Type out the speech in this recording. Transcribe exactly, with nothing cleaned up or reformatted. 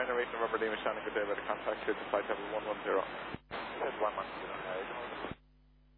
nine eight November Lima, Shannon, good day, ready to contact you to flight level one one zero. That's one one zero.